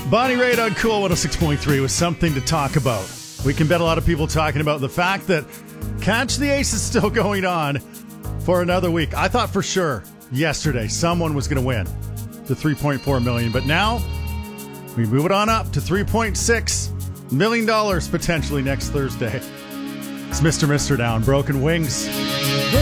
Bonnie Raitt on Cool 106.3 was something to talk about. We can bet a lot of people talking about the fact that Catch the Ace is still going on for another week. I thought for sure yesterday someone was going to win the $3.4 million, but now we move it on up to $3.6 million potentially next Thursday. It's Mr. Down, Broken Wings.